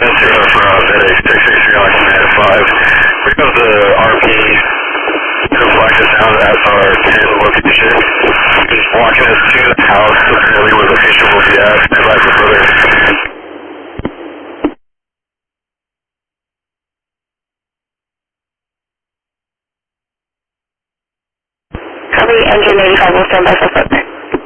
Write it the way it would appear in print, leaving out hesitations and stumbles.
Zero for FedEx 663 on command 5. We have the RP to flag us down at our 10 location. He's walking us to the house, apparently where the patient will be at. Stand by for further. Copy, engine 85 will stand by for further.